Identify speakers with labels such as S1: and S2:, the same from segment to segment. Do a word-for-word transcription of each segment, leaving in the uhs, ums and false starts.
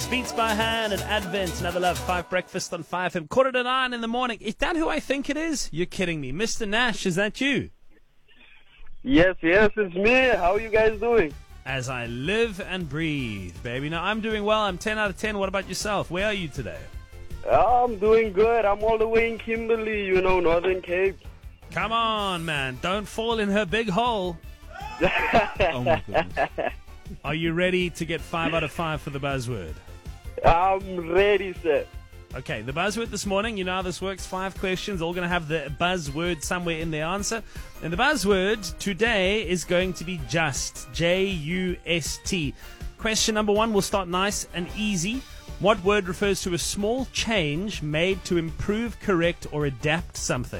S1: Beats by Hand and Advent, Another Love, five Breakfast on five F M, quarter to nine in the morning. Is that who I think it is? You're kidding me. Mister Nash, is that you?
S2: Yes, yes, it's me. How are you guys doing?
S1: As I live and breathe, baby. Now, I'm doing well. I'm ten out of ten. What about yourself? Where are you today?
S2: I'm doing good. I'm all the way in Kimberley, you know, Northern Cape.
S1: Come on, man. Don't fall in her big hole.
S3: Oh, my goodness.
S1: Are you ready to get five out of five for the buzzword?
S2: I'm ready, sir.
S1: Okay, the buzzword this morning, you know how this works. Five questions, all going to have the buzzword somewhere in the answer. And the buzzword today is going to be just. J U S T. Question number one will start nice and easy. What word refers to a small change made to improve, correct, or adapt something?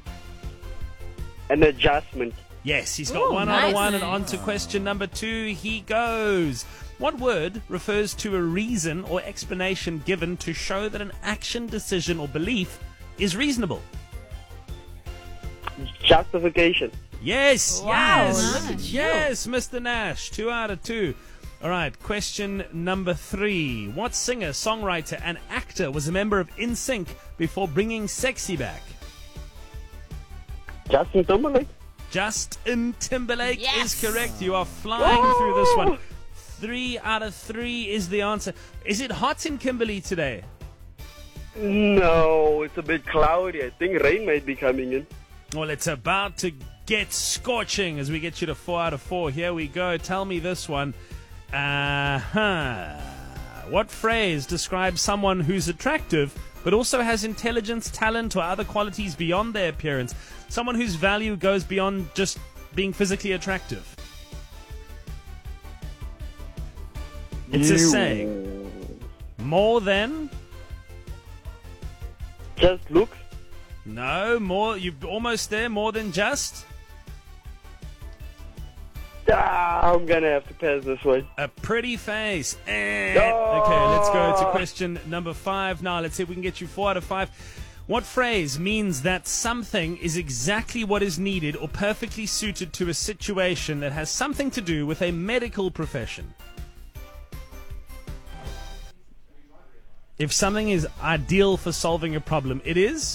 S2: An adjustment.
S1: Yes, he's got
S4: Ooh,
S1: one out of
S4: nice.
S1: one, and on to question number two he goes. What word refers to a reason or explanation given to show that an action, decision, or belief is reasonable?
S2: Justification.
S1: Yes,
S4: Wow,
S1: yes,
S4: look at you.
S1: yes, Mister Nash, two out of two. All right, question number three. What singer, songwriter, and actor was a member of N Sync before bringing Sexy back?
S2: Justin Timberlake.
S1: Justin Timberlake
S4: Yes.
S1: is correct. You are flying through this one. Three out of three is the answer. Is it hot in Kimberley today?
S2: No, it's a bit cloudy. I think rain might be coming in.
S1: Well, it's about to get scorching as we get you to four out of four. Here we go. Tell me this one. Uh-huh. What phrase describes someone who's attractive but also has intelligence, talent, or other qualities beyond their appearance? Someone whose value goes beyond just being physically attractive. It's a
S2: You-
S1: saying. More than?
S2: Just looks.
S1: No, more. You're almost there. More than just?
S2: Ah, I'm gonna have to pass this one.
S1: A pretty face. Eh.
S2: No.
S1: Okay, let's go to question number five now. Let's see if we can get you four out of five. What phrase means that something is exactly what is needed or perfectly suited to a situation that has something to do with a medical profession? If something is ideal for solving a problem, it is?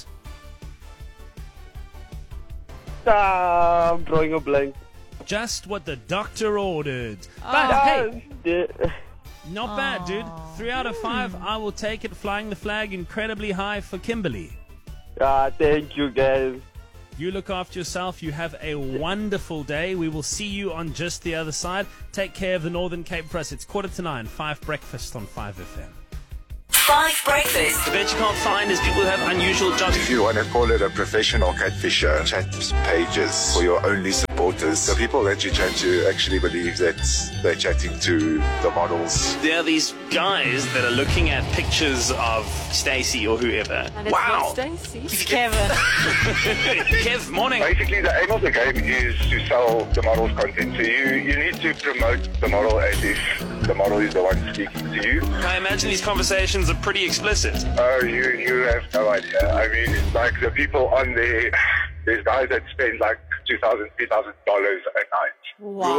S2: Ah, I'm drawing a blank.
S1: Just what the doctor ordered.
S4: Oh.
S1: But
S2: Ah,
S1: hey,
S2: yeah.
S1: not bad, dude. Three out of five. I will take it. Flying the flag incredibly high for Kimberley.
S2: Ah, thank you, guys.
S1: You look after yourself. You have a wonderful day. We will see you on just the other side. Take care of the Northern Cape for us. It's quarter to nine. Five Breakfast on five F M.
S5: Five Breakfast.
S1: The bet you can't find is people who have unusual jobs.
S6: If you want to call it a professional catfisher, chat pages for your only supporters. The people that you chat to actually believe that they're chatting to the models.
S1: There are these guys that are looking at pictures of Stacey or whoever.
S4: And it's
S1: Wow.
S4: not Stacey. It's Kevin.
S1: Kev, morning.
S6: Basically, the aim of the game is to sell the model's content. So you, you need to promote the model as if the model is the one speaking to you.
S1: I imagine these conversations are pretty explicit.
S6: Oh, you you have no idea. I mean, it's like the people on there, there's guys that spend like two thousand dollars, three thousand dollars a night.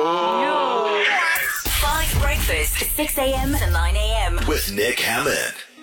S4: Wow.
S5: Five Breakfast. six a.m. to nine a.m.
S7: With Nick Hammond.